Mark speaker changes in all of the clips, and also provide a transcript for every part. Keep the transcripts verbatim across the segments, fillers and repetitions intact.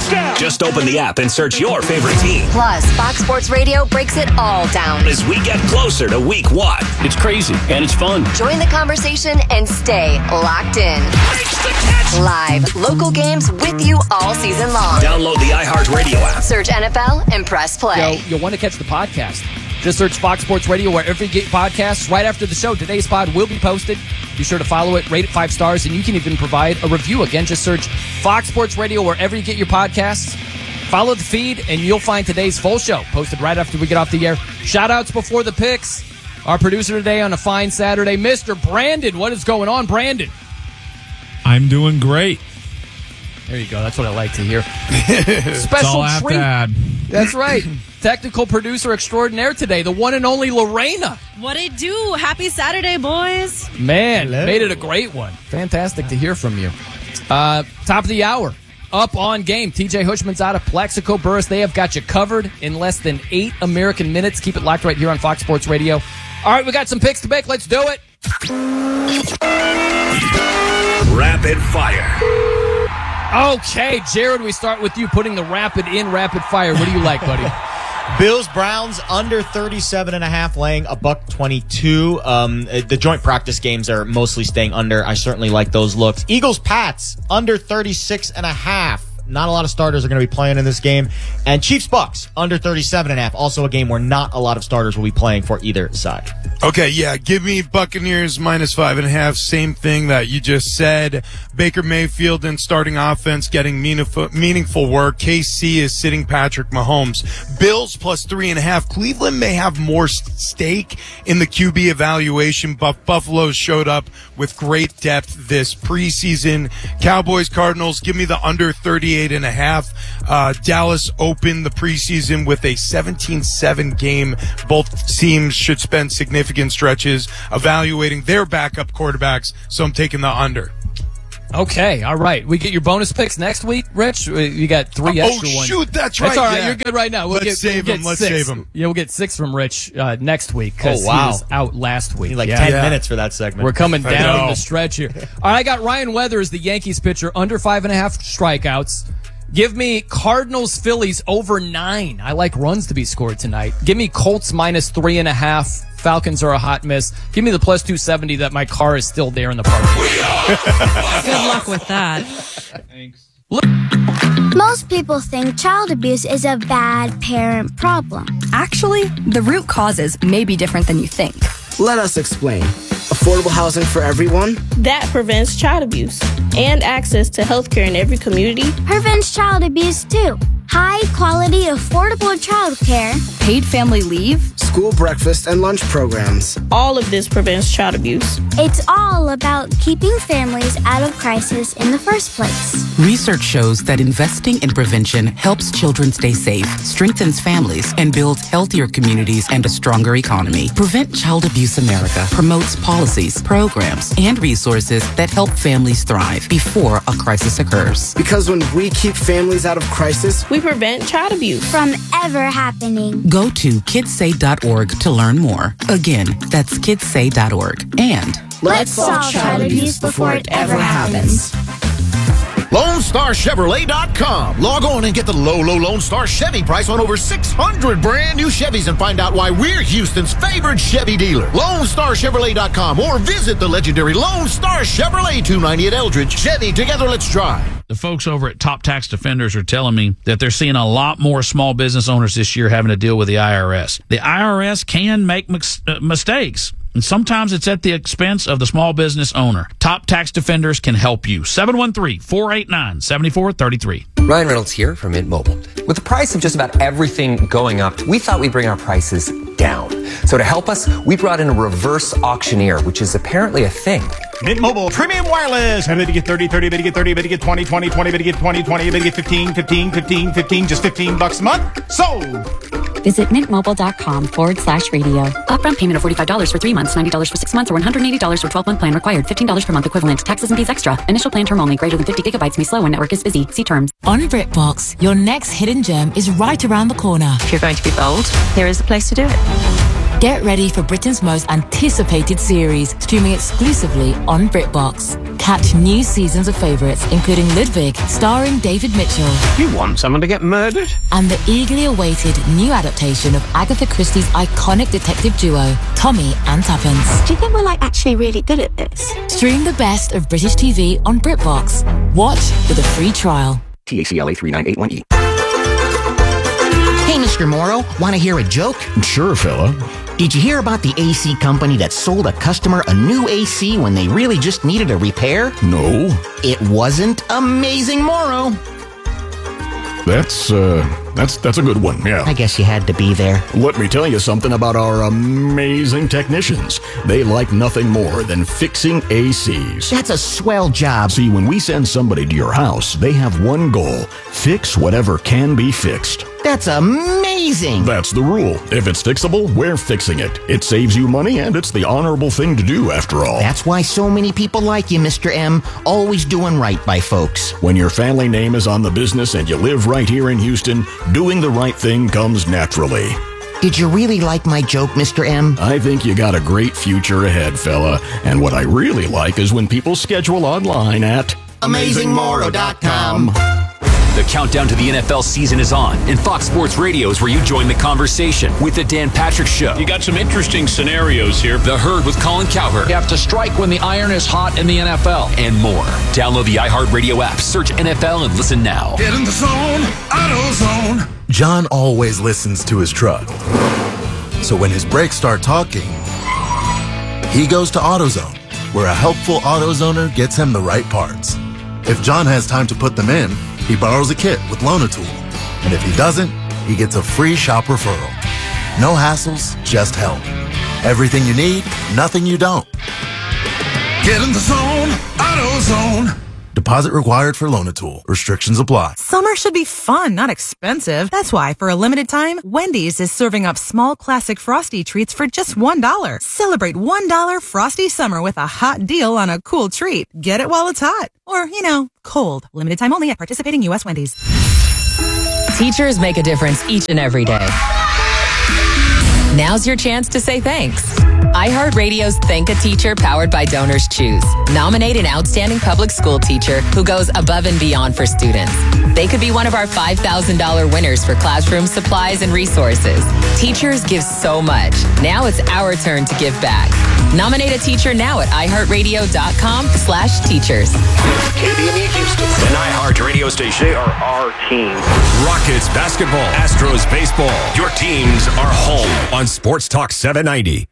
Speaker 1: touchdown.
Speaker 2: Just open the app and search your favorite team.
Speaker 3: Plus, Fox Sports Radio breaks it all down
Speaker 2: as we get closer to week one.
Speaker 4: It's crazy, and it's fun.
Speaker 3: Join the conversation and stay locked in. Live, local games with you all season long.
Speaker 2: Download the iHeartRadio app.
Speaker 3: Search N F L and press play.
Speaker 5: Yo, you'll want to catch the podcast. Just search Fox Sports Radio wherever you get podcasts. Right after the show, today's pod will be posted. Be sure to follow it, rate it five stars, and you can even provide a review. Again, just search Fox Sports Radio wherever you get your podcasts. Follow the feed, and you'll find today's full show posted right after we get off the air. Shout-outs before the picks. Our producer today on a fine Saturday, Mister Brandon. What is going on, Brandon?
Speaker 6: I'm doing great.
Speaker 5: There you go. That's what I like to hear.
Speaker 6: Special
Speaker 5: Special
Speaker 6: all I have
Speaker 5: treat.
Speaker 6: to add.
Speaker 5: That's right. Technical producer extraordinaire today, the one and only Lorena.
Speaker 7: What it do? Happy Saturday, boys.
Speaker 5: Man,
Speaker 8: Hello.
Speaker 5: made it a great one. Fantastic to hear from you. Uh, top of the hour, up on game. T J Hushman's out of Plexico Burris. They have got you covered in less than eight American minutes. Keep it locked right here on Fox Sports Radio. All right, we got some picks to make. Let's do it.
Speaker 2: Rapid fire.
Speaker 5: Okay, Jared, we start with you putting the rapid in rapid fire. What do you like, buddy?
Speaker 8: Bills Browns under thirty-seven and a half, laying a buck twenty-two. Um, the joint practice games are mostly staying under. I certainly like those looks. Eagles Pats under thirty-six and a half. Not a lot of starters are going to be playing in this game. And Chiefs Bucks under thirty-seven and a half. Also a game where not a lot of starters will be playing for either side.
Speaker 9: Okay, yeah, give me Buccaneers minus five and a half. Same thing that you just said. Baker Mayfield in starting offense getting meaningful, meaningful work. K C is sitting Patrick Mahomes. Bills plus three and a half. Cleveland may have more stake in the Q B evaluation. Buff- Buffalo showed up with great depth this preseason. Cowboys, Cardinals, give me the under thirty-eight and a half. Uh, Dallas opened the preseason with a seventeen seven game. Both teams should spend significant stretches evaluating their backup quarterbacks, so I'm taking the under.
Speaker 5: Okay, all right. We get your bonus picks next week, Rich. You got three
Speaker 9: Oh,
Speaker 5: extra ones.
Speaker 9: shoot, that's right,
Speaker 5: That's all right.
Speaker 9: yeah.
Speaker 5: You're good right now. We'll
Speaker 9: Let's
Speaker 5: get,
Speaker 9: save
Speaker 5: we'll
Speaker 9: him.
Speaker 5: get
Speaker 9: Let's
Speaker 5: six.
Speaker 9: save him.
Speaker 5: Yeah, we'll get six from Rich uh, next week because
Speaker 8: Oh, wow.
Speaker 5: he was out last week.
Speaker 8: Need like
Speaker 5: yeah.
Speaker 8: ten
Speaker 9: Yeah.
Speaker 8: minutes for that segment.
Speaker 5: We're coming
Speaker 9: I
Speaker 5: down
Speaker 9: know.
Speaker 5: the stretch here. All right, I got Ryan Weathers, the Yankees pitcher, under five and a half strikeouts. Give me Cardinals, Phillies over nine. I like runs to be scored tonight. Give me Colts minus three and a half. Falcons are a hot miss. Give me the plus two seventy that my car is still there in the park.
Speaker 7: Good luck with that.
Speaker 6: Thanks.
Speaker 10: Most people think child abuse is a bad parent problem.
Speaker 11: Actually, the root causes may be different than you think.
Speaker 12: Let us explain. Affordable housing for everyone?
Speaker 13: That prevents child abuse and access to healthcare in every community.
Speaker 10: Prevents child abuse too. High quality, affordable childcare.
Speaker 11: Paid family leave.
Speaker 12: School breakfast and lunch programs.
Speaker 13: All of this prevents child abuse.
Speaker 10: It's all about keeping families out of crisis in the first place.
Speaker 14: Research shows that investing in prevention helps children stay safe, strengthens families, and builds healthier communities and a stronger economy. Prevent Child Abuse America promotes policies, programs, and resources that help families thrive before a crisis occurs.
Speaker 12: Because when we keep families out of crisis,
Speaker 13: we prevent child abuse
Speaker 10: from ever happening.
Speaker 14: Go to kids say dot org to learn more. Again, that's kids say dot org. And
Speaker 10: let's solve child abuse before it ever happens.
Speaker 15: Lone Star Chevrolet dot com. Log on and get the low, low Lone Star Chevy price on over six hundred brand new Chevys and find out why we're Houston's favorite Chevy dealer. Lone Star Chevrolet dot com or visit the legendary Lone Star Chevrolet, two ninety at Eldridge. Chevy, together let's drive.
Speaker 16: The folks over at Top Tax Defenders are telling me that they're seeing a lot more small business owners this year having to deal with the I R S. The I R S can make mis- uh, mistakes. And sometimes it's at the expense of the small business owner. Top Tax Defenders can help you. seven one three, four eight nine, seven four three three.
Speaker 17: Ryan Reynolds here from Mint Mobile. With the price of just about everything going up, we thought we'd bring our prices down. So to help us, we brought in a reverse auctioneer, which is apparently a thing.
Speaker 18: Mint Mobile Premium Wireless. I better get thirty, thirty, better get thirty, better get twenty, twenty, twenty, better get twenty, twenty, better get fifteen, fifteen, fifteen, fifteen, just fifteen bucks a month. Sold!
Speaker 19: Visit mintmobile.com forward slash radio. Upfront payment of forty-five dollars for three months, ninety dollars for six months, or one hundred eighty dollars for twelve-month plan required. fifteen dollars per month equivalent. Taxes and fees extra. Initial plan term only. Greater than fifty gigabytes may slow when network is busy. See terms.
Speaker 20: On BritBox, your next hidden gem is right around the corner.
Speaker 21: If you're going to be bold, here is the place to do it.
Speaker 1: Get ready for Britain's most anticipated series, streaming exclusively on BritBox. Catch new seasons of favourites, including Ludwig, starring David Mitchell.
Speaker 20: You want someone to get murdered?
Speaker 1: And the eagerly awaited new adaptation of Agatha Christie's iconic detective duo, Tommy and Tuppence.
Speaker 21: Do you think we're like actually really good at this?
Speaker 1: Stream the best of British T V on BritBox. Watch with a free trial.
Speaker 12: T A C L A three nine eight one E. Hey, Mister Morrow, want to hear a joke?
Speaker 15: Sure, fella.
Speaker 12: Did you hear about the A C company that sold a customer a new A C when they really just needed a repair?
Speaker 15: No.
Speaker 12: It wasn't Amazing Morrow.
Speaker 15: That's, uh, that's, that's a good one, yeah.
Speaker 12: I guess you had to be there.
Speaker 15: Let me tell you something about our amazing technicians. They like nothing more than fixing A Cs.
Speaker 12: That's a swell job.
Speaker 15: See, when we send somebody to your house, they have one goal: fix whatever can be fixed.
Speaker 12: That's amazing.
Speaker 15: That's the rule. If it's fixable, we're fixing it. It saves you money, and it's the honorable thing to do, after all.
Speaker 12: That's why so many people like you, Mister M. Always doing right by folks.
Speaker 15: When your family name is on the business and you live right here in Houston, doing the right thing comes naturally.
Speaker 12: Did you really like my joke, Mister M?
Speaker 15: I think you got a great future ahead, fella. And what I really like is when people schedule online at
Speaker 12: amazing morrow dot com.
Speaker 2: The countdown to the N F L season is on, and Fox Sports Radio is where you join the conversation with the Dan Patrick Show.
Speaker 4: You got some interesting scenarios here.
Speaker 2: The Herd with Colin Cowherd.
Speaker 5: You have to strike when the iron is hot in the N F L.
Speaker 2: And more. Download the iHeartRadio app, search N F L, and listen now.
Speaker 22: Get in the zone, AutoZone.
Speaker 23: John always listens to his truck. So when his brakes start talking, he goes to AutoZone, where a helpful AutoZoner gets him the right parts. If John has time to put them in, he borrows a kit with Loan-A-Tool. And if he doesn't, he gets a free shop referral. No hassles, just help. Everything you need, nothing you don't.
Speaker 22: Get in the zone, AutoZone.
Speaker 23: Deposit required for Loan-A-Tool. Restrictions apply.
Speaker 24: Summer should be fun, not expensive. That's why, for a limited time, Wendy's is serving up small classic Frosty treats for just one dollar. Celebrate one dollar Frosty Summer with a hot deal on a cool treat. Get it while it's hot. Or, you know, cold. Limited time only at participating U S Wendy's.
Speaker 25: Teachers make a difference each and every day. Now's your chance to say thanks. iHeartRadio's Thank a Teacher, powered by Donors Choose. Nominate an outstanding public school teacher who goes above and beyond for students. They could be one of our five thousand dollars winners for classroom supplies and resources. Teachers give so much. Now it's our turn to give back. Nominate a teacher now at iHeartRadio.com slash teachers.
Speaker 2: K B M E Houston, an iHeart radio station. They are our team. Rockets basketball, Astros baseball. Your teams are home on Sports Talk seven ninety.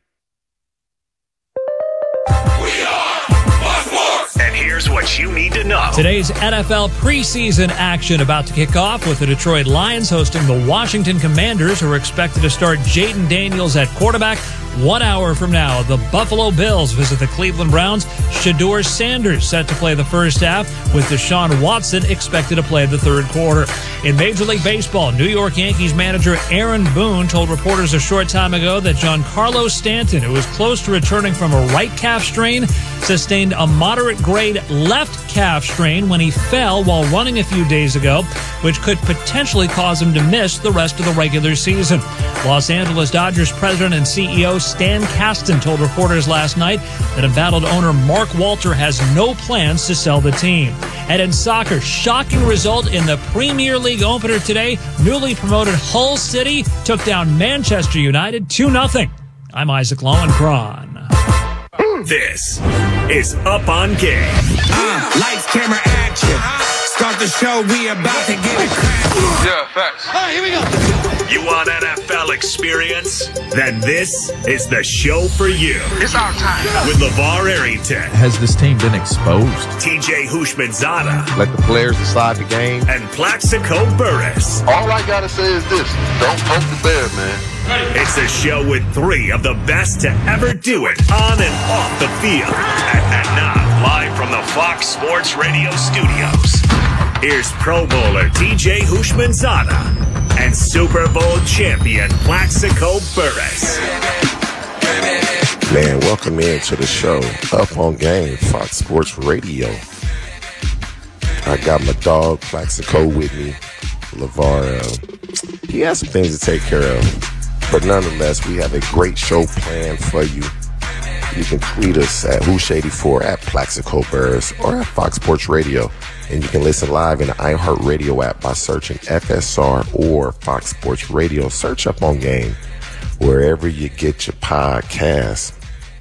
Speaker 2: And here's what you need to know.
Speaker 6: Today's N F L preseason action about to kick off with the Detroit Lions hosting the Washington Commanders, who are expected to start Jaden Daniels at quarterback. One hour from now, the Buffalo Bills visit the Cleveland Browns. Shedeur Sanders set to play the first half, with Deshaun Watson expected to play the third quarter. In Major League Baseball, New York Yankees manager Aaron Boone told reporters a short time ago that Giancarlo Stanton, who was close to returning from a right calf strain, sustained a moderate-grade left calf strain when he fell while running a few days ago, which could potentially cause him to miss the rest of the regular season. Los Angeles Dodgers president and C E O Stan Kasten told reporters last night that embattled owner Mark Walter has no plans to sell the team. And in soccer, shocking result in the Premier League opener today. Newly promoted Hull City took down Manchester United two nothing. I'm Isaac Lowenkron.
Speaker 2: This is Up on Game.
Speaker 22: Uh, lights, camera, action. Start the show, we about to get it cracking.
Speaker 2: Yeah, facts. All right, here we go. You want N F L experience? Then this is the show for you.
Speaker 22: It's our time.
Speaker 2: With LeVar Arrington.
Speaker 26: Has this team been exposed?
Speaker 2: T J Houshmandzadeh.
Speaker 27: Let the players decide the game.
Speaker 2: And Plaxico Burress.
Speaker 27: All I gotta say is this: don't poke the bear, man.
Speaker 2: It's a show with three of the best to ever do it on and off the field. And, and now, live from the Fox Sports Radio studios, here's Pro Bowler T J Houshmandzadeh and Super Bowl champion Plaxico Burress.
Speaker 27: Man, welcome into the show, Up on Game, Fox Sports Radio. I got my dog Plaxico with me, LeVar. Uh, he has some things to take care of. But nonetheless, we have a great show planned for you. You can tweet us at Who's Shady four, at Plaxico Burris, or at Fox Sports Radio. And you can listen live in the iHeartRadio app by searching F S R or Fox Sports Radio. Search Up on Game wherever you get your podcasts.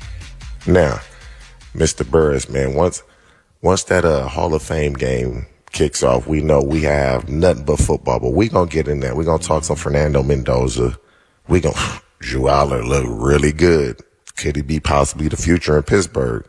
Speaker 27: Now, Mister Burris, man, once once that uh, Hall of Fame game kicks off, we know we have nothing but football. But we're going to get in there. We're going to talk some Fernando Mendoza. We're going to, Drew Aller look really good. Could he be possibly the future in Pittsburgh?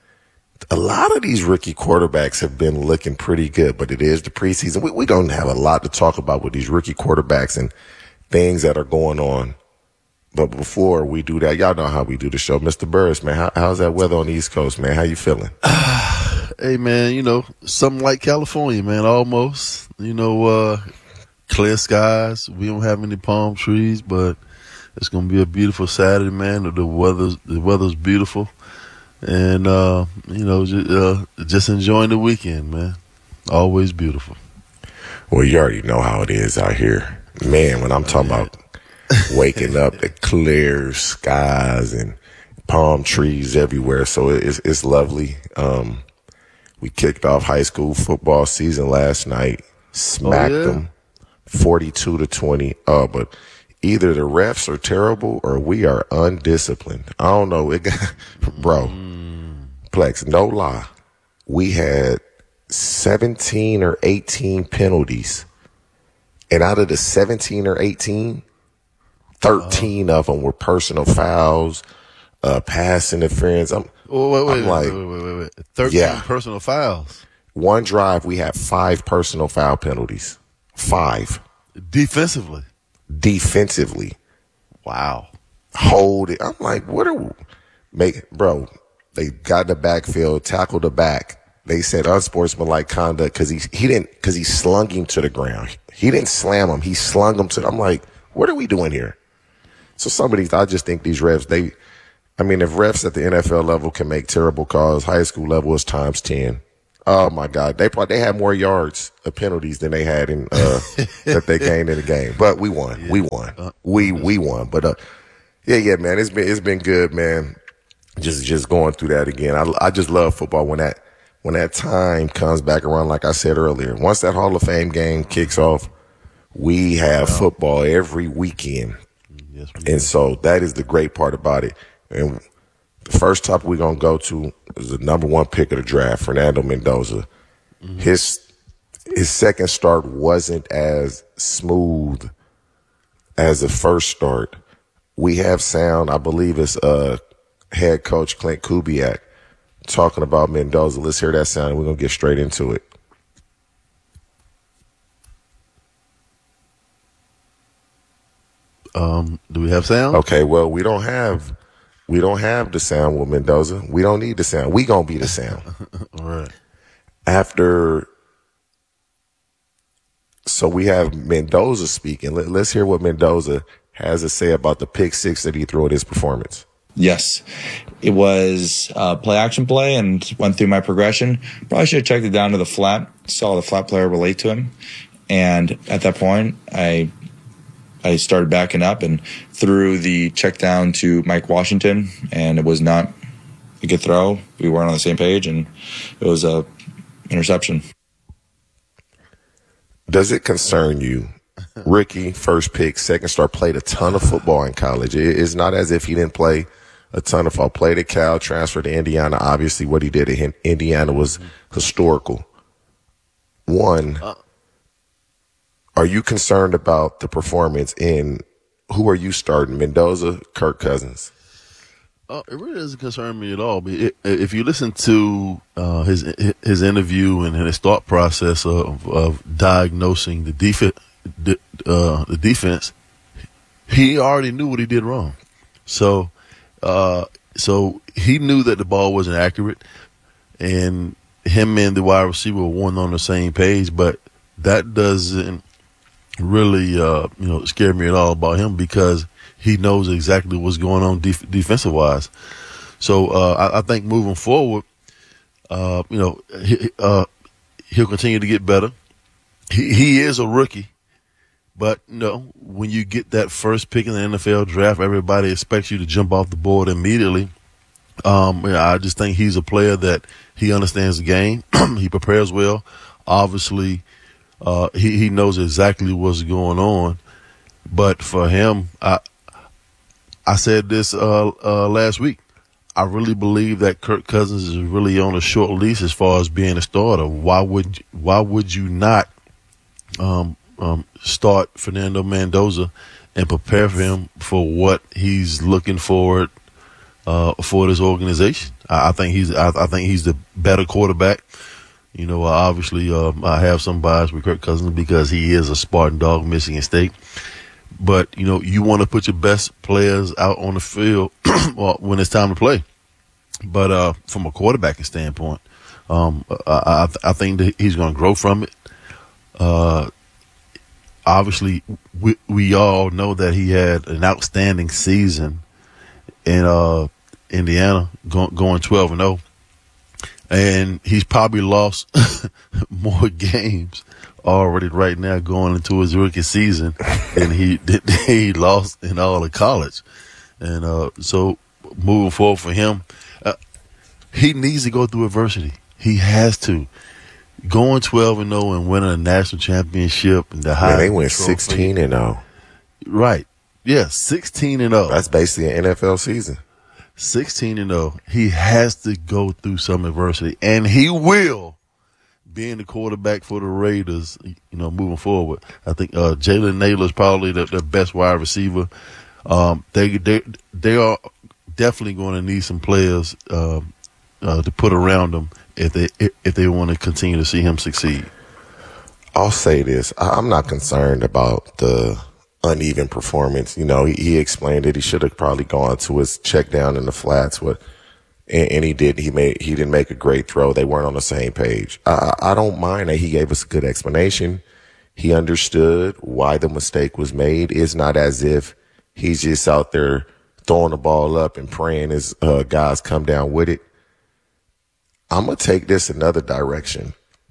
Speaker 27: A lot of these rookie quarterbacks have been looking pretty good, but it is the preseason. We're we going to have a lot to talk about with these rookie quarterbacks and things that are going on. But before we do that, y'all know how we do the show. Mister Burris, man, how, how's that weather on the East Coast, man? How you feeling?
Speaker 3: Hey, man, you know, something like California, man, almost. You know, uh, clear skies. We don't have any palm trees, but it's going to be a beautiful Saturday, man. The weather's, the weather's beautiful. And, uh, you know, just, uh, just enjoying the weekend, man. Always beautiful.
Speaker 27: Well, you already know how it is out here. Man, when I'm talking yeah. about waking up to clear skies and palm trees everywhere. So it's, it's lovely. Um, we kicked off high school football season last night, smacked oh, yeah? them forty-two to twenty. Oh, but either the refs are terrible or we are undisciplined. I don't know. It got, bro, mm. Plex, no lie. We had seventeen or eighteen penalties. And out of the seventeen or eighteen, thirteen uh-huh. of them were personal fouls, uh, pass interference. I'm,
Speaker 3: oh, wait, wait,
Speaker 27: I'm like,
Speaker 3: wait, wait, wait, wait. thirteen
Speaker 27: yeah.
Speaker 3: personal fouls.
Speaker 27: One drive, we had five personal foul penalties. Five.
Speaker 3: Defensively.
Speaker 27: Defensively.
Speaker 3: Wow.
Speaker 27: Hold it. I'm like, what are we make, bro? They got in the backfield, tackled the back. They said unsportsmanlike conduct because he he didn't because he slung him to the ground. He didn't slam him. He slung him to. I'm like, what are we doing here? So some of these, I just think these refs, they, I mean, if refs at the N F L level can make terrible calls, high school level is times ten. Oh my God, they probably they had more yards of penalties than they had in uh that they gained in the game. But we won. Yeah. We won. We we won. But uh, yeah, yeah, man, it's been it's been good, man. Just just going through that again. I I just love football when that. When that time comes back around, like I said earlier, once that Hall of Fame game kicks off, we have football every weekend. Yes, we and so that is the great part about it. And the first topic we're going to go to is the number one pick of the draft, Fernando Mendoza. Mm-hmm. His his second start wasn't as smooth as the first start. We have sound, I believe it's uh, head coach Clint Kubiak talking about Mendoza. Let's hear that sound, and we're going to get straight into it.
Speaker 3: Um, do we have sound?
Speaker 27: Okay, well, we don't have we don't have the sound with Mendoza. We don't need the sound. We going to be the sound.
Speaker 3: All right.
Speaker 27: After, so we have Mendoza speaking. Let, let's hear what Mendoza has to say about the pick six that he threw at his performance.
Speaker 7: Yes, it was a play action play and went through my progression. Probably should have checked it down to the flat, saw the flat player relate to him. And at that point, I I started backing up and threw the check down to Mike Washington, and it was not a good throw. We weren't on the same page, and it was a interception.
Speaker 27: Does it concern you? Ricky, first pick, second star, played a ton of football in college. It's not as if he didn't play a ton of football. Played at Cal, transferred to Indiana. Obviously, what he did at Indiana was historical. One, are you concerned about the performance in who are you starting, Mendoza, Kirk Cousins?
Speaker 3: Uh, it really doesn't concern me at all. If you listen to uh, his his interview and his thought process of, of diagnosing the defense, the, uh, the defense, he already knew what he did wrong. So, uh, so he knew that the ball wasn't accurate, and him and the wide receiver weren't on the same page. But that doesn't really, uh, you know, scare me at all about him because he knows exactly what's going on def- defensive wise. So uh, I, I think moving forward, uh, you know, he, uh, he'll continue to get better. He, he is a rookie. But, no, when you get that first pick in the N F L draft, everybody expects you to jump off the board immediately. Um, I just think he's a player that he understands the game. He prepares well. Obviously, uh, he, he knows exactly what's going on. But for him, I, I said this uh, uh, last week. I really believe that Kirk Cousins is really on a short leash as far as being a starter. Why would why would you not um, um, start Fernando Mendoza and prepare for him for what he's looking forward uh, for this organization? I, I think he's I, I think he's the better quarterback. You know, uh, obviously um, I have some bias with Kirk Cousins because he is a Spartan dog, Michigan State. But, you know, you want to put your best players out on the field when it's time to play. But uh, from a quarterbacking standpoint, um, I, I think that he's going to grow from it. Uh, obviously, we, we all know that he had an outstanding season in uh, Indiana, go, going twelve and oh. And he's probably lost more games already right now going into his rookie season than he than he lost in all of college. And uh, so moving forward for him, uh, he needs to go through adversity. He has to. Going twelve and oh and winning a national championship and the high.
Speaker 27: Man, they went sixteen and oh.
Speaker 3: Right. Yeah, sixteen and oh.
Speaker 27: That's basically an N F L season.
Speaker 3: sixteen and oh. He has to go through some adversity, and he will. Being the quarterback for the Raiders, you know, moving forward, I think uh, Jalen Naylor is probably the, the best wide receiver. Um, they they they are definitely going to need some players uh, uh, to put around them if they if they want to continue to see him succeed.
Speaker 27: I'll say this: I'm not concerned about the uneven performance. You know, he, he explained it. He should have probably gone to his check down in the flats with. And, and he did. He made. He didn't make a great throw. They weren't on the same page. I, I don't mind that he gave us a good explanation. He understood why the mistake was made. It's not as if he's just out there throwing the ball up and praying his uh, guys come down with it. I'm gonna take this another direction.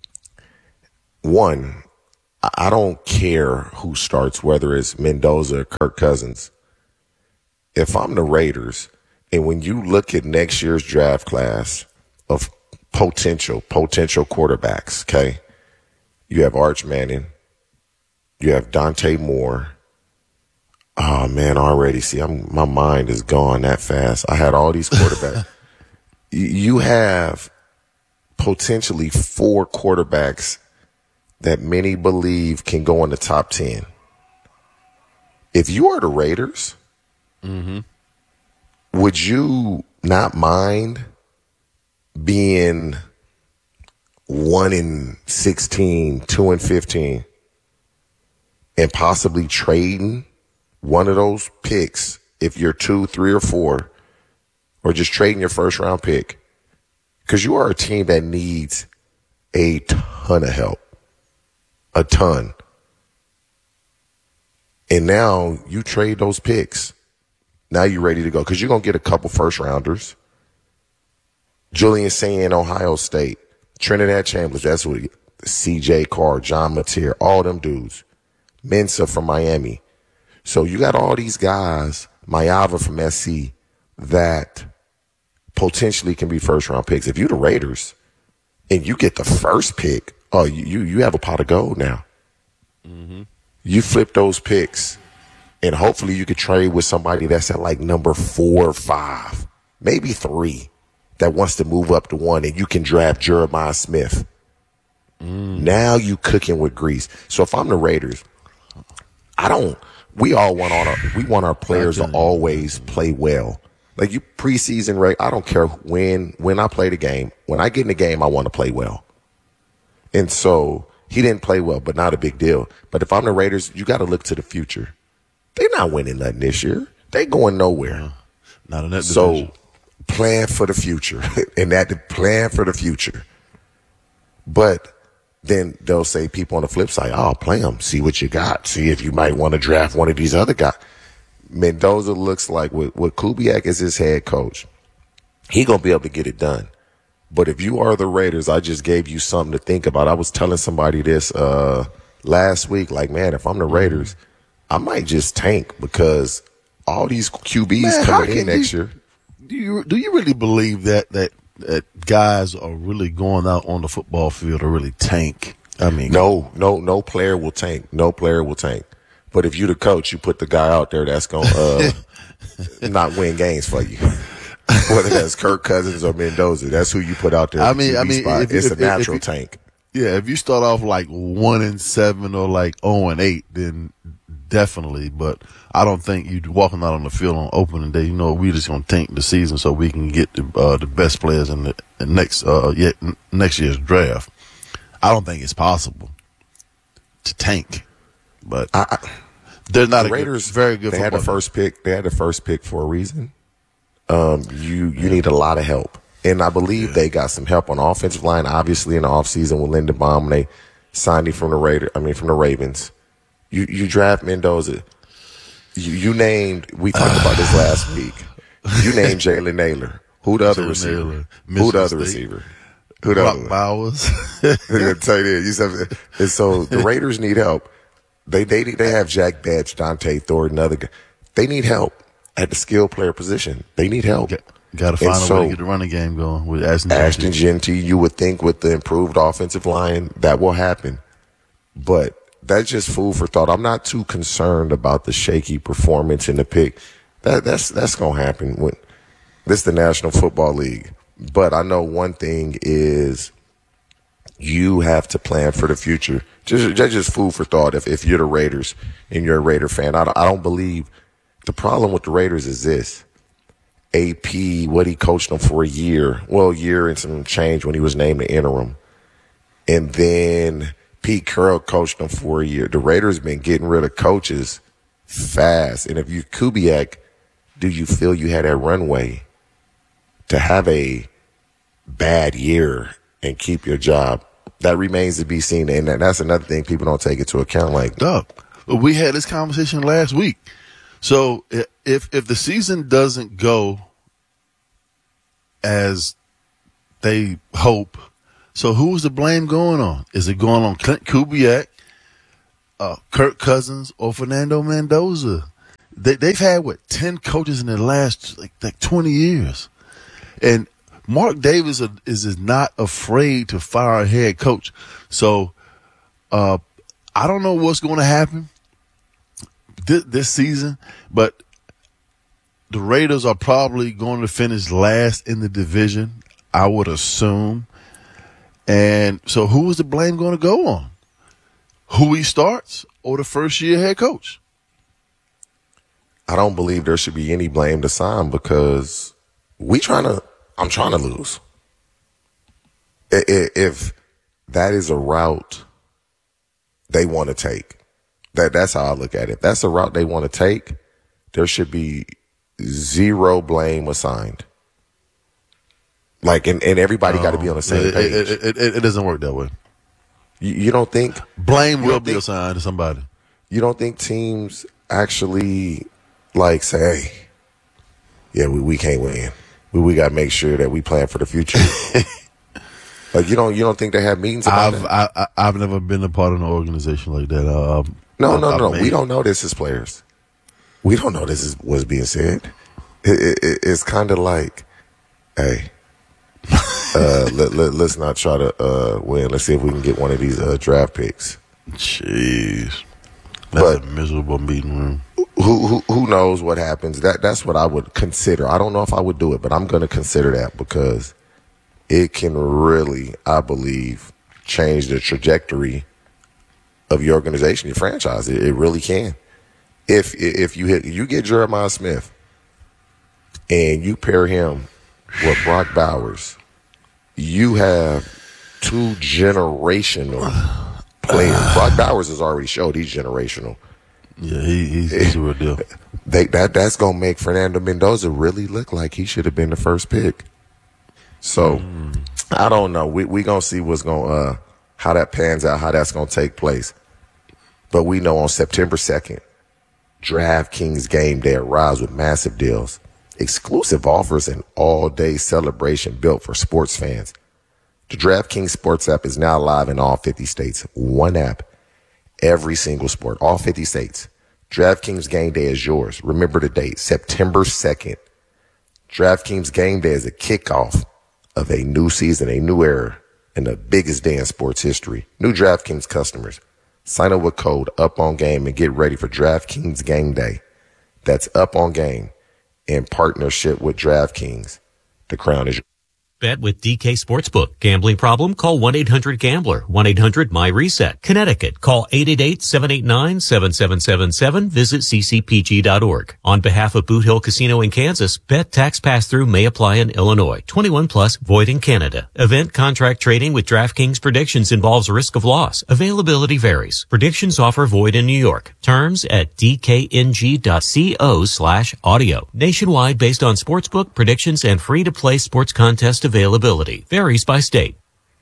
Speaker 27: One, I don't care who starts, whether it's Mendoza or Kirk Cousins. If I'm the Raiders. And when you look at next year's draft class of potential, potential quarterbacks, okay, you have Arch Manning, you have Dante Moore. Oh, man, already, see, I'm, my mind is gone that fast. I had all these quarterbacks. You have potentially four quarterbacks that many believe can go in the top ten. If you are the Raiders, mm-hmm. would you not mind being one in sixteen, two and fifteen, and possibly trading one of those picks if you're two, three, or four, or just trading your first round pick? Because you are a team that needs a ton of help, a ton. And now you trade those picks. Now you're ready to go because you're going to get a couple first rounders. Julian Sayin, Ohio State. Trinidad Chambers, that's what C J Carr, John Mateer, all them dudes. Mensa from Miami. So you got all these guys, Mayava from S C, that potentially can be first round picks. If you're the Raiders and you get the first pick, oh, you you have a pot of gold now. Mm-hmm. You flip those picks. And hopefully you could trade with somebody that's at like number four or five, maybe three, that wants to move up to one, and you can draft Jeremiah Smith. Mm. Now you cooking with grease. So if I'm the Raiders, I don't. We all want our we want our players to always play well. Like you preseason, right? I don't care when when I play the game. When I get in the game, I want to play well. And so he didn't play well, but not a big deal. But if I'm the Raiders, you got to look to the future. They're not winning nothing this year. They going nowhere.
Speaker 3: Not in that
Speaker 27: so
Speaker 3: division.
Speaker 27: Plan for the future. And that plan for the future. But then they'll say people on the flip side, oh, play them. See what you got. See if you might want to draft one of these other guys. Mendoza looks like with, with Kubiak as his head coach, he going to be able to get it done. But if you are the Raiders, I just gave you something to think about. I was telling somebody this uh, last week, like, man, if I'm the Raiders, I might just tank because all these Q Bs
Speaker 3: Man, how
Speaker 27: coming in
Speaker 3: can
Speaker 27: next
Speaker 3: you-
Speaker 27: year.
Speaker 3: Do you do you really believe that that that guys are really going out on the football field to really tank? I mean,
Speaker 27: No, no, no player will tank. No player will tank. But if you the coach, you put the guy out there that's going to uh, not win games for you. Whether that's Kirk Cousins or Mendoza, that's who you put out there.
Speaker 3: I
Speaker 27: at the
Speaker 3: mean,
Speaker 27: Q B
Speaker 3: I mean,
Speaker 27: spot.
Speaker 3: if-
Speaker 27: it's
Speaker 3: if-
Speaker 27: a
Speaker 3: if-
Speaker 27: natural
Speaker 3: if you-
Speaker 27: tank.
Speaker 3: Yeah, if you start off like one and seven or like zero and eight, then definitely. But I don't think you walking out on the field on opening day. You know, we just gonna tank the season so we can get the uh, the best players in the in next uh yet next year's draft. I don't think it's possible to tank, but
Speaker 27: I, I,
Speaker 3: they're not
Speaker 27: the
Speaker 3: a
Speaker 27: Raiders.
Speaker 3: good, very good.
Speaker 27: They had the
Speaker 3: football
Speaker 27: first pick. They had the first pick for a reason. Um, you you need a lot of help, and I believe they got some help on the offensive line. Obviously, in the offseason with Lindenbaum, when they signed him from the Raider. I mean, from the Ravens. You you draft Mendoza. You, you named. We talked about this last week. You named Jalen Naylor. Who the other
Speaker 3: Jalen
Speaker 27: receiver?
Speaker 3: Naylor,
Speaker 27: Who the
Speaker 3: Michigan
Speaker 27: other
Speaker 3: State.
Speaker 27: receiver? Who the
Speaker 3: Brock
Speaker 27: other?
Speaker 3: Bowers.
Speaker 27: Tell you this. You said- And so the Raiders need help. They they they have Jack Betts, Dante Thornton, other guy. They need help at the skill player position. They need help.
Speaker 3: Got to
Speaker 27: And
Speaker 3: find a
Speaker 27: so-
Speaker 3: way to get the running game going with Ashton.
Speaker 27: Ashton Genty, you would think with the improved offensive line that will happen. But that's just food for thought. I'm not too concerned about the shaky performance in the pick. That that's that's gonna happen when this is the National Football League. But I know one thing is you have to plan for the future. Just that's just food for thought. If if you're the Raiders and you're a Raider fan, I don't, I don't believe the problem with the Raiders is this. A P, what he coached them for a year, well, a year and some change when he was named the interim. And then Pete Carroll coached them for a year. The Raiders been getting rid of coaches fast. And if you Kubiak, do you feel you had that runway to have a bad year and keep your job? That remains to be seen. And that's another thing people don't take into account. Like,
Speaker 3: Doug, we had this conversation last week. So i- if if the season doesn't go as they hope, so who's the blame going on? Is it going on Clint Kubiak, uh, Kirk Cousins, or Fernando Mendoza? They they've had what ten coaches in the last like like twenty years, and Mark Davis is is not afraid to fire a head coach. So uh, I don't know what's going to happen this, this season, but the Raiders are probably going to finish last in the division, I would assume. And so who is the blame going to go on? Who he starts or the first year head coach?
Speaker 27: I don't believe there should be any blame to sign because we trying to, I'm trying to lose. I- i- If that is a route they want to take, that that's how I look at it. If that's a route they want to take, there should be zero blame assigned. Like, and, and everybody got to be on the same
Speaker 3: it,
Speaker 27: page.
Speaker 3: It, it, it, it doesn't work that way.
Speaker 27: You, you don't think
Speaker 3: blame
Speaker 27: you
Speaker 3: will
Speaker 27: don't
Speaker 3: be
Speaker 27: think-
Speaker 3: assigned to somebody?
Speaker 27: You don't think teams actually like say, hey, yeah, we, we can't win. We we got to make sure that we plan for the future. Like you don't you don't think they have meetings about
Speaker 3: I've
Speaker 27: it?
Speaker 3: I, I, I've never been a part of an organization like that. Uh,
Speaker 27: No, no,
Speaker 3: I've
Speaker 27: no.
Speaker 3: made-
Speaker 27: We don't know this as players. We don't know this is what's being said. It, it, it- it's kind of like, hey, uh, let, let, let's not try to uh, win. Let's see if we can get one of these uh, draft picks.
Speaker 3: Jeez, that's a miserable meeting room.
Speaker 27: Who, who who knows what happens? That that's what I would consider. I don't know if I would do it, but I'm going to consider that because it can really, I believe, change the trajectory of your organization, your franchise. It, it really can. If if you hit, you get Jeremiah Smith and you pair him with Brock Bowers, you have two generational players. Brock Bowers has already showed he's generational.
Speaker 3: Yeah, he, he's, he's a real deal.
Speaker 27: They, that that's gonna make Fernando Mendoza really look like he should have been the first pick. So
Speaker 3: Mm.
Speaker 27: I don't know. We we gonna see what's gonna uh, how that pans out, how that's gonna take place. But we know on September second, DraftKings Game Day arrives with massive deals, exclusive offers, and all-day celebration built for sports fans. The DraftKings Sports app is now live in all fifty states. One app, Every single sport, all fifty states. DraftKings Game Day is yours. Remember the date, September second. DraftKings Game Day is a kickoff of a new season, a new era, and the biggest day in sports history. New DraftKings customers, sign up with code UPONGAME and get ready for DraftKings Game Day. That's Up On Game in partnership with DraftKings. The crown is yours.
Speaker 8: Bet with D K Sportsbook. Gambling problem? Call one eight hundred gambler. one eight hundred my reset. Connecticut. Call eight eight eight, seven eight nine, seven seven seven seven. Visit c c p g dot org. On behalf of Boot Hill Casino in Kansas, bet tax pass-through may apply in Illinois. twenty-one plus, void in Canada. Event contract trading with DraftKings predictions involves risk of loss. Availability varies. Predictions offer void in New York. Terms at d k n g dot co slash audio. Nationwide based on sportsbook predictions and free-to-play sports contest availability. Varies by state.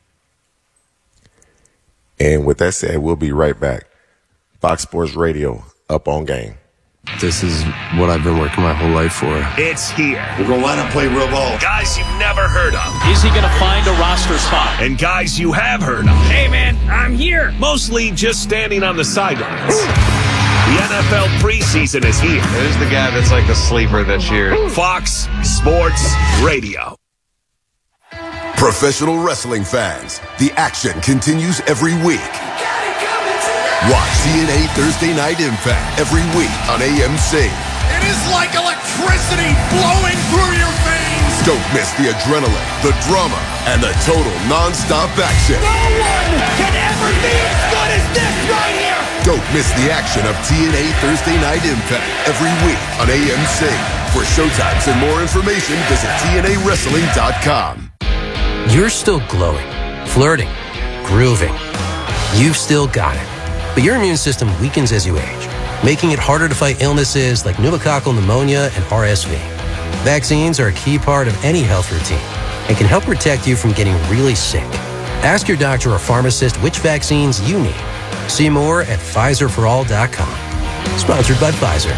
Speaker 27: And with that said, we'll be right back. Fox Sports Radio, Up On Game.
Speaker 9: This is what I've been working my whole life for.
Speaker 2: It's here.
Speaker 27: We're going to line up, play real ball.
Speaker 2: Guys you've never heard of.
Speaker 4: Is he going to find a roster spot?
Speaker 2: And guys you have heard of.
Speaker 22: Hey, man, I'm here.
Speaker 2: Mostly just standing on the sidelines. The N F L preseason is here.
Speaker 10: Who's the guy that's like the sleeper this year?
Speaker 2: Fox Sports Radio.
Speaker 11: Professional wrestling fans, the action continues every week. Watch T N A Thursday Night Impact every week on A M C.
Speaker 22: It is like electricity blowing through your veins.
Speaker 11: Don't miss the adrenaline, the drama, and the total non-stop action.
Speaker 22: No one can ever be as good as this right here.
Speaker 11: Don't miss the action of T N A Thursday Night Impact every week on A M C. For showtimes and more information, visit T N A wrestling dot com.
Speaker 13: You're still glowing, flirting, grooving. You've still got it. But your immune system weakens as you age, making it harder to fight illnesses like pneumococcal pneumonia and R S V. Vaccines are a key part of any health routine and can help protect you from getting really sick. Ask your doctor or pharmacist which vaccines you need. See more at Pfizer for all dot com. Sponsored by Pfizer.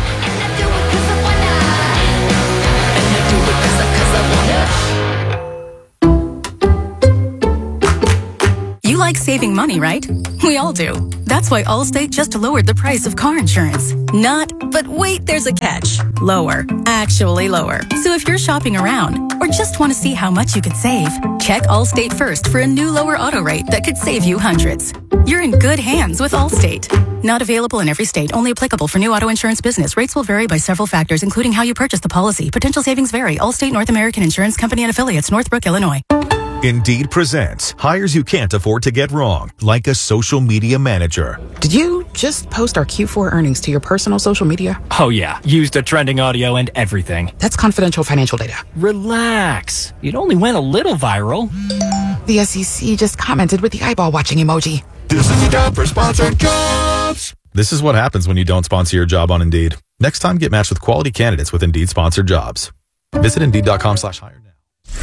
Speaker 19: You like saving money, right? We all do. That's why Allstate just lowered the price of car insurance. Not, but wait, there's a catch. Lower. Actually lower. So if you're shopping around or just want to see how much you could save, check Allstate first for a new lower auto rate that could save you hundreds. You're in good hands with Allstate. Not available in every state, only applicable for new auto insurance business. Rates will vary by several factors, including how you purchase the policy. Potential savings vary. Allstate North American Insurance Company and Affiliates, Northbrook, Illinois.
Speaker 14: Indeed presents hires you can't afford to get wrong, like a social media manager.
Speaker 16: Did you just post our Q four earnings to your personal social media?
Speaker 5: Oh yeah, used a trending audio and everything.
Speaker 16: That's confidential financial data.
Speaker 5: Relax. It only went a little viral.
Speaker 16: The S E C just commented with the eyeball watching emoji.
Speaker 14: This is a job for sponsored jobs. This is what happens when you don't sponsor your job on Indeed. Next time, get matched with quality candidates with Indeed sponsored jobs. Visit Indeed.com slash hire now.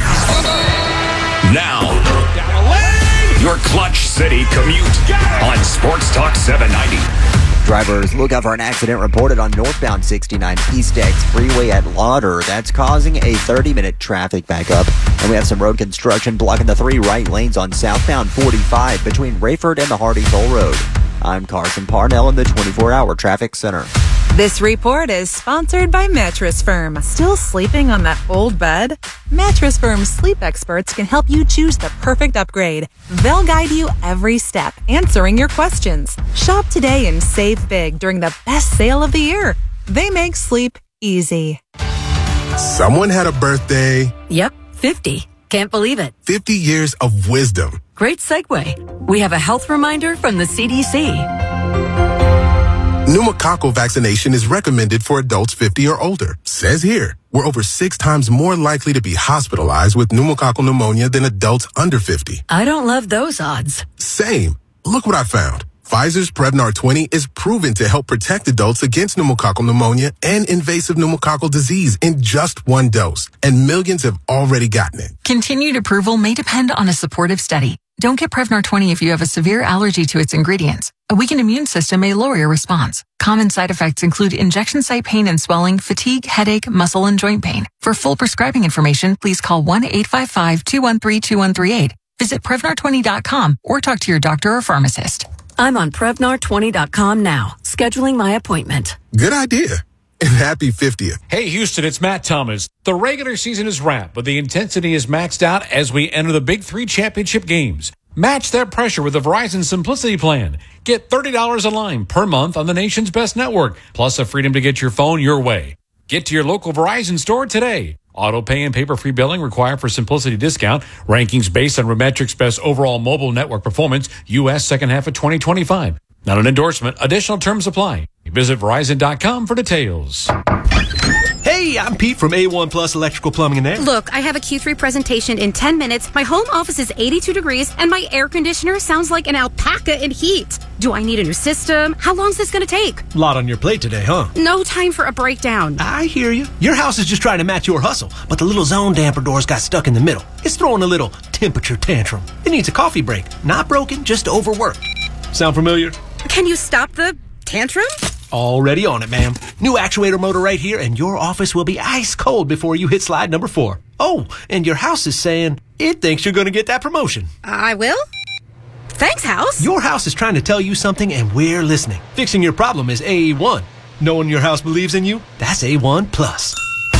Speaker 2: Now, your Clutch City commute on Sports Talk seven ninety.
Speaker 28: Drivers, look out for an accident reported on northbound sixty-nine East X Freeway at Lauder. That's causing a thirty-minute traffic backup. And we have some road construction blocking the three right lanes on southbound forty-five between Rayford and the Hardy Toll Road. I'm Carson Parnell in the twenty-four hour Traffic Center.
Speaker 24: This report is sponsored by Mattress Firm. Still sleeping on that old bed? Mattress Firm's sleep experts can help you choose the perfect upgrade. They'll guide you every step, answering your questions. Shop today and save big during the best sale of the year. They make sleep easy.
Speaker 11: Someone had a birthday.
Speaker 29: Yep, fifty. Can't believe it.
Speaker 11: fifty years of wisdom.
Speaker 29: Great segue. We have a health reminder from the C D C.
Speaker 11: Pneumococcal vaccination is recommended for adults fifty or older. Says here, we're over six times more likely to be hospitalized with pneumococcal pneumonia than adults under fifty.
Speaker 29: I don't love those odds.
Speaker 11: Same. Look what I found. Pfizer's Prevnar twenty is proven to help protect adults against pneumococcal pneumonia and invasive pneumococcal disease in just one dose. And millions have already gotten it.
Speaker 30: Continued approval may depend on a supportive study. Don't get Prevnar twenty if you have a severe allergy to its ingredients. A weakened immune system may lower your response. Common side effects include injection site pain and swelling, fatigue, headache, muscle, and joint pain. For full prescribing information, please call one eight five five, two one three, two one three eight. Visit Prevnar twenty dot com or talk to your doctor or pharmacist.
Speaker 29: I'm on Prevnar twenty dot com now, scheduling my appointment.
Speaker 11: Good idea. And happy fiftieth.
Speaker 1: Hey, Houston, it's Matt Thomas. The regular season is wrapped, but the intensity is maxed out as we enter the Big Three championship games. Match that pressure with the Verizon Simplicity Plan. Get thirty dollars a line per month on the nation's best network, plus the freedom to get your phone your way. Get to your local Verizon store today. Auto pay and paper-free billing required for Simplicity discount. Rankings based on Remetric's best overall mobile network performance, U S second half of twenty twenty-five. Not an endorsement. Additional terms apply. Visit Verizon dot com for details.
Speaker 6: Hey, I'm Pete from A one Plus Electrical Plumbing and Air.
Speaker 12: Look, I have a Q three presentation in ten minutes. My home office is eighty-two degrees, and my air conditioner sounds like an alpaca in heat. Do I need a new system? How long is this going to take?
Speaker 6: A lot on your plate today, huh?
Speaker 12: No time for a breakdown.
Speaker 6: I hear you. Your house is just trying to match your hustle, but the little zone damper doors got stuck in the middle. It's throwing a little temperature tantrum. It needs a coffee break. Not broken, just overworked. Sound familiar?
Speaker 12: Can you stop the tantrum?
Speaker 6: Already on it, ma'am. New actuator motor right here, and your office will be ice cold before you hit slide number four. Oh, and your house is saying it thinks you're going to get that promotion.
Speaker 12: I will? Thanks, house.
Speaker 6: Your house is trying to tell you something, and we're listening. Fixing your problem is A one. Knowing your house believes in you, that's A one Plus.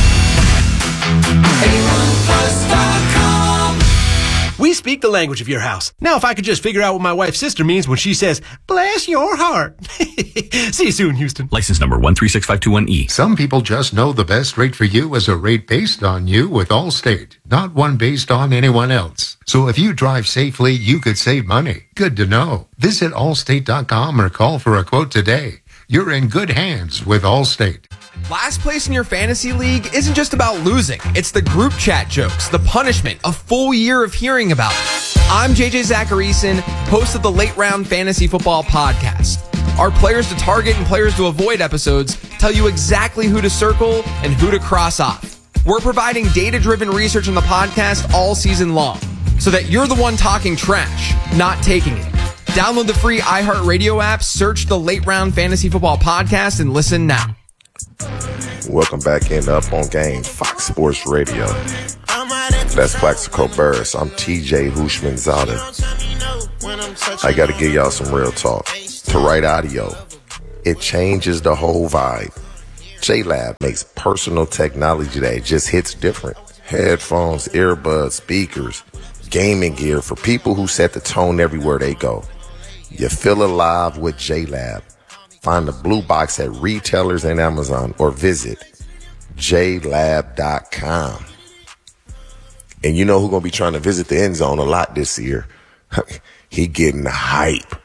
Speaker 6: A one plus dot com. We speak the language of your house. Now, if I could just figure out what my wife's sister means when she says, bless your heart. See you soon, Houston.
Speaker 15: License number one three six five two one E.
Speaker 17: Some people just know the best rate for you is a rate based on you with Allstate, not one based on anyone else. So if you drive safely, you could save money. Good to know. Visit Allstate dot com or call for a quote today. You're in good hands with Allstate.
Speaker 18: Last place in your fantasy league isn't just about losing. It's the group chat jokes, the punishment, a full year of hearing about it. I'm J J Zacharyson, host of the Late Round Fantasy Football Podcast. Our players to target and players to avoid episodes tell you exactly who to circle and who to cross off. We're providing data-driven research on the podcast all season long so that you're the one talking trash, not taking it. Download the free iHeartRadio app, search the Late Round Fantasy Football Podcast, and listen now.
Speaker 27: Welcome back in Up on Game, Fox Sports Radio. That's Plaxico Burris. I'm T J Hushmanzada. I got to give y'all some real talk. To write audio, it changes the whole vibe. J-Lab makes personal technology that just hits different. Headphones, earbuds, speakers, gaming gear for people who set the tone everywhere they go. You feel alive with J-Lab. Find the blue box at retailers and Amazon or visit j lab dot com. And you know who's going to be trying to visit the end zone a lot this year? He getting hype.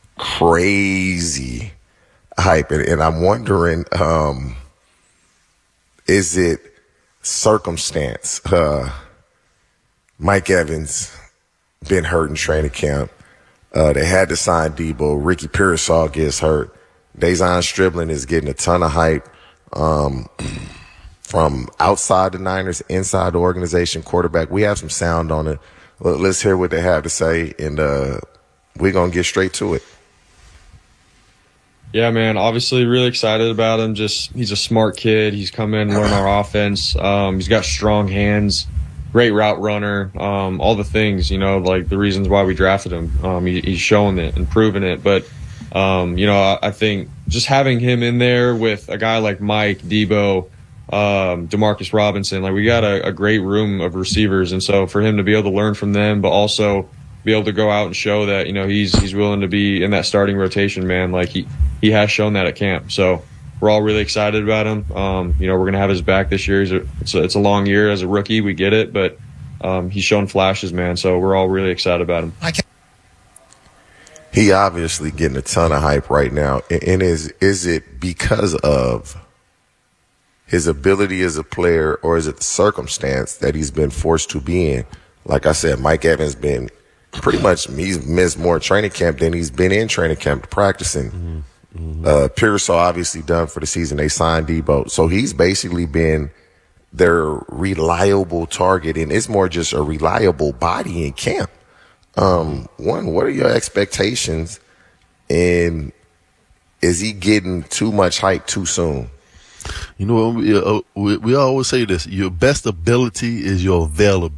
Speaker 27: Crazy hype. And, and I'm wondering, um, is it circumstance? Uh, Mike Evans been hurt in training camp. Uh, they had to sign Debo. Ricky Pearsall gets hurt. Dejon Stribling is getting a ton of hype um, from outside the Niners, inside the organization, quarterback. We have some sound on it. Let's hear what they have to say, and uh, we're going to get straight to it.
Speaker 20: Yeah, man, obviously really excited about him. Just he's a smart kid. He's come in and learned our offense. Um, he's got strong hands, great route runner, um, all the things, you know, like the reasons why we drafted him. Um, he, he's showing it and proven it, but Um, you know, I, I think just having him in there with a guy like Mike, Debo, um, Demarcus Robinson, like we got a, a great room of receivers. And so for him to be able to learn from them, but also be able to go out and show that, you know, he's, he's willing to be in that starting rotation, man. Like he, he has shown that at camp. So we're all really excited about him. Um, you know, we're going to have his back this year. He's a, it's a, it's a long year as a rookie. We get it, but, um, he's shown flashes, man. So we're all really excited about him.
Speaker 27: I can't- He obviously getting a ton of hype right now. And is is it because of his ability as a player, or is it the circumstance that he's been forced to be in? Like I said, Mike Evans been pretty much, he's missed more training camp than he's been in training camp practicing. Mm-hmm. Mm-hmm. Uh, Pearsall obviously done for the season. They signed Debo. So he's basically been their reliable target, and it's more just a reliable body in camp. Um, one, what are your expectations, and is he getting too much hype too soon?
Speaker 3: You know, we, uh, we, we always say this: your best ability is your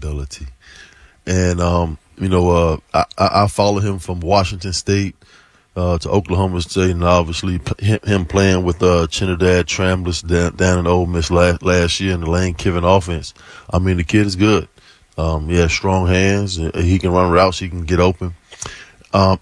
Speaker 3: availability. And um, you know, uh, I, I follow him from Washington State. uh, to Oklahoma State, and obviously him, him playing with uh, Trinidad Tramblers down, down in Ole Miss last, last year in the Lane Kiffin offense. I mean, the kid is good. Um, he has strong hands. He can run routes. He can get open. Um,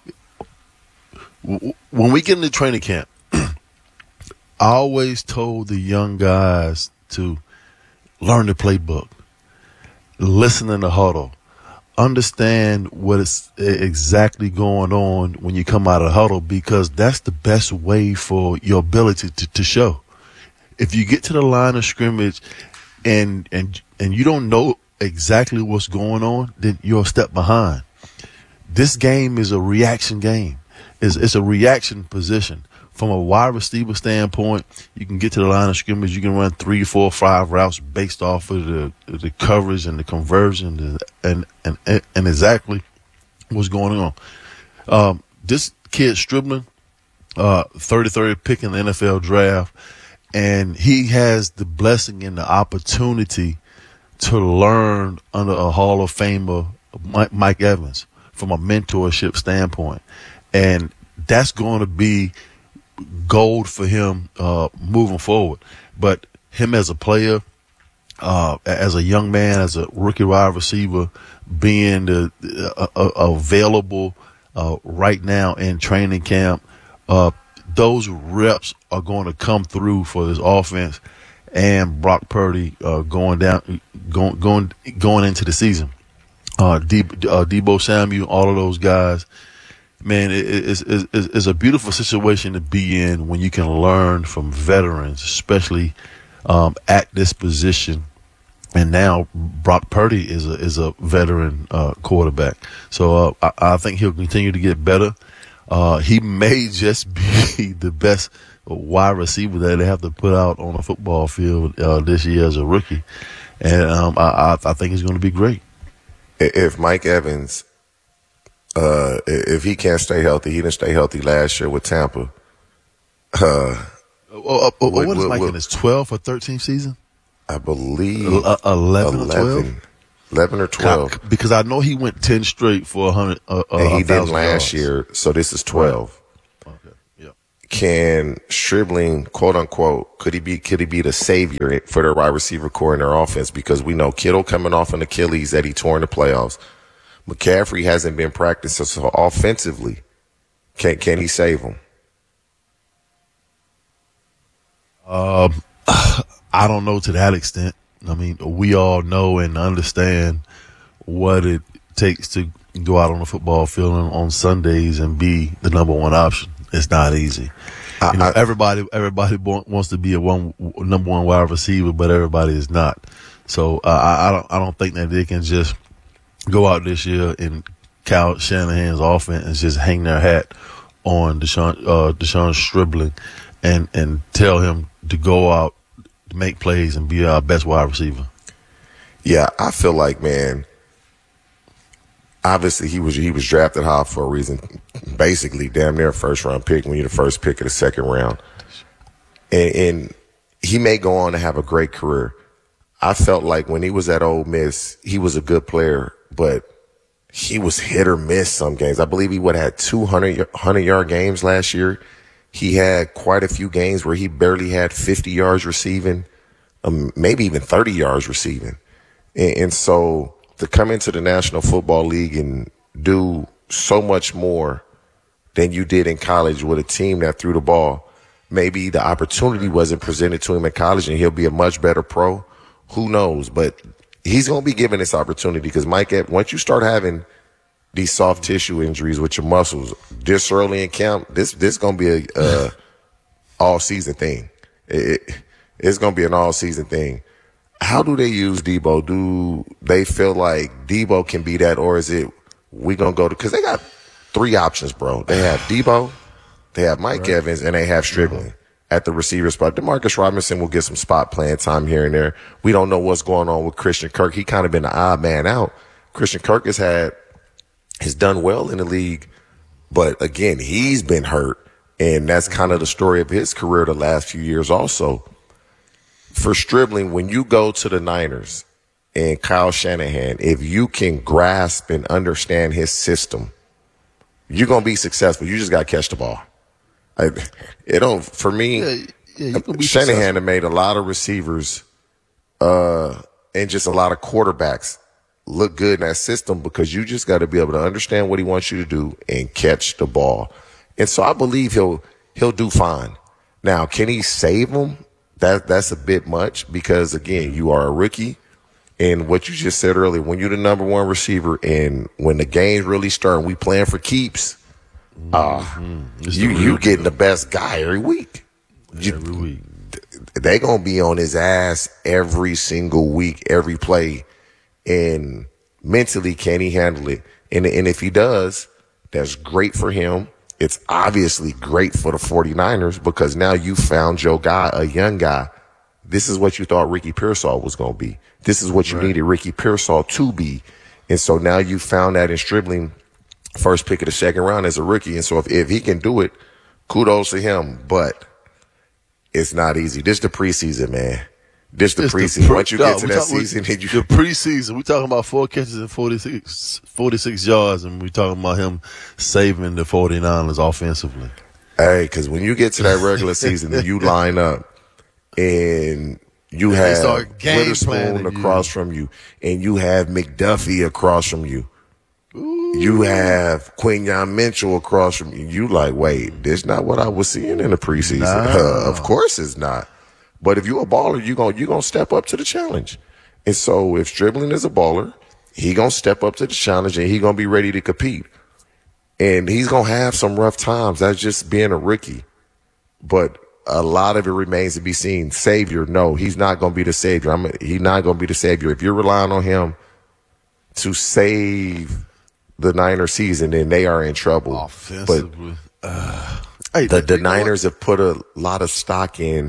Speaker 3: w- when we get into training camp, I always told the young guys to learn the playbook, listen in the huddle, understand what is exactly going on when you come out of the huddle, because that's the best way for your ability to, to show. If you get to the line of scrimmage and and and you don't know exactly what's going on, then you're a step behind. This game is a reaction game. It's, it's a reaction position. From a wide receiver standpoint, you can get to the line of scrimmage. You can run three, four, five routes based off of the the coverage and the conversion and and and, and exactly what's going on. Um, this kid Stribling, uh, thirty-third pick in the N F L draft, and he has the blessing and the opportunity to learn under a Hall of Famer, Mike, Mike Evans, from a mentorship standpoint, and that's going to be gold for him uh, moving forward. But him as a player, uh, as a young man, as a rookie wide receiver, being the, uh, uh, available uh, right now in training camp, uh, those reps are going to come through for this offense and Brock Purdy uh, going down, going going going into the season. Uh, De- uh, Deebo Samuel, all of those guys. Man, it, it's, it's, it's a beautiful situation to be in when you can learn from veterans, especially um, at this position. And now Brock Purdy is a is a veteran uh, quarterback, so uh, I, I think he'll continue to get better. Uh, he may just be the best wide receiver that they have to put out on a football field uh, this year as a rookie, and um, I, I think he's going to be great.
Speaker 27: If Mike Evans, uh, if he can't stay healthy, he didn't stay healthy last year with Tampa. Uh,
Speaker 3: oh, oh, oh, what would, is Mike would, in his twelfth or thirteenth season?
Speaker 27: I believe
Speaker 3: uh, eleven, eleven or twelve.
Speaker 27: Eleven or twelve.
Speaker 3: Because I know he went ten straight for a hundred. Uh,
Speaker 27: and he didn't
Speaker 3: yards.
Speaker 27: last year, so this is twelve.
Speaker 3: Right. Okay. Yeah.
Speaker 27: Can Stribling, quote unquote, could he be could he be the savior for their wide receiver core in their offense? Because we know Kittle coming off an Achilles that he tore in the playoffs. McCaffrey hasn't been practicing, so offensively, can can he save him?
Speaker 3: Um, I don't know to that extent. I mean, we all know and understand what it takes to go out on the football field on, on Sundays and be the number one option. It's not easy. I, you know, I, everybody, everybody wants to be a one number one wide receiver, but everybody is not. So uh, I, I don't, I don't think that they can just go out this year in Kyle Shanahan's offense and just hang their hat on Deshaun, uh, Deshaun Stribling and and tell him to go out, make plays, and be our best wide receiver.
Speaker 27: Yeah, I feel like, man, obviously he was he was drafted high for a reason. Basically, damn near first round pick when you're the first pick of the second round. And, and he may go on to have a great career. I felt like when he was at Ole Miss, he was a good player, but he was hit or miss some games. I believe he would have had two hundred-yard games last year. He had quite a few games where he barely had fifty yards receiving, um, maybe even thirty yards receiving. And, and so to come into the National Football League and do so much more than you did in college with a team that threw the ball, maybe the opportunity wasn't presented to him in college and he'll be a much better pro. Who knows? But he's going to be given this opportunity because, Mike, once you start having these soft tissue injuries with your muscles this early in camp, this this going to be a uh, all season thing. It, it's going to be an all season thing. How do they use Deebo? Do they feel like Deebo can be that, or is it we going to go to, because they got three options, bro. They have Deebo, they have Mike right. Evans, and they have Stribling at the receiver spot. DeMarcus Robinson will get some spot playing time here and there. We don't know what's going on with Christian Kirk. He kind of been the odd man out. Christian Kirk has had has done well in the league, but again, he's been hurt, and that's kind of the story of his career the last few years also. For Stribling, when you go to the Niners and Kyle Shanahan, if you can grasp and understand his system, you're gonna be successful. You just gotta catch the ball. I, it don't for me.
Speaker 3: Yeah, yeah, you can be
Speaker 27: Shanahan
Speaker 3: successful.
Speaker 27: had made a lot of receivers uh, and just a lot of quarterbacks look good in that system because you just got to be able to understand what he wants you to do and catch the ball. And so I believe he'll he'll do fine. Now, can he save them? That that's a bit much because again, you are a rookie. And what you just said earlier, when you're the number one receiver and when the games really start and we playing for keeps, uh,
Speaker 3: mm-hmm.
Speaker 27: you you getting the best guy every week. You,
Speaker 3: every week.
Speaker 27: They going to be on his ass every single week, every play. And mentally, can he handle it? And, and if he does, that's great for him. It's obviously great for the 49ers because now you found your guy, a young guy. This is what you thought Ricky Pearsall was going to be. This is what you right. needed Ricky Pearsall to be. And so now you found that in Stribling, first pick of the second round as a rookie. And so if, if he can do it, kudos to him. But it's not easy. This is the preseason, man. This is the
Speaker 3: It's
Speaker 27: preseason.
Speaker 3: The pre-
Speaker 27: Once you
Speaker 3: no,
Speaker 27: get to
Speaker 3: we
Speaker 27: that
Speaker 3: talk,
Speaker 27: season,
Speaker 3: we,
Speaker 27: then you
Speaker 3: the preseason. We're talking about four catches and forty-six, forty-six yards, and we're talking about him saving the 49ers offensively.
Speaker 27: Hey, because when you get to that regular season, you line up and you
Speaker 3: They
Speaker 27: have
Speaker 3: start game
Speaker 27: Witherspoon
Speaker 3: planning
Speaker 27: across
Speaker 3: you.
Speaker 27: from you, and you have McDuffie across from you. You have Quinyon Mitchell across from you. You like, wait, this is not what I was seeing in the preseason.
Speaker 3: Nah.
Speaker 27: Uh, of course it's not. But if you're a baller, you're going you gonna step up to the challenge. And so if Stribling is a baller, he going to step up to the challenge, and he going to be ready to compete. And he's going to have some rough times. That's just being a rookie. But a lot of it remains to be seen. Savior, no, he's not going to be the savior. I'm, he's not going to be the savior. If you're relying on him to save the Niners season, then they are in trouble.
Speaker 3: Offensively.
Speaker 27: But
Speaker 3: uh, hey,
Speaker 27: the, the Niners have put a lot of stock in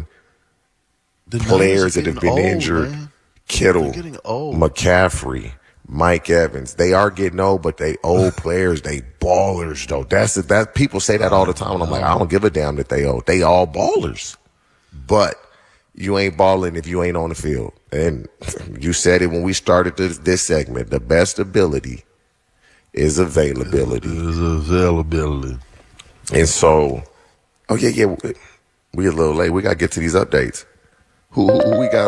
Speaker 3: the
Speaker 27: players that have been
Speaker 3: old,
Speaker 27: injured.
Speaker 3: Man.
Speaker 27: Kittle,
Speaker 3: getting old.
Speaker 27: McCaffrey, Mike Evans. They are getting old, but they old players. They ballers, though. That's that. People say that all the time, and I'm like, I don't give a damn that they old. They all ballers. But you ain't balling if you ain't on the field. And you said it when we started this, this segment. The best ability is availability.
Speaker 3: Is availability.
Speaker 27: And so, oh, yeah, yeah. We a little late. We got to get to these updates. Who, who we got?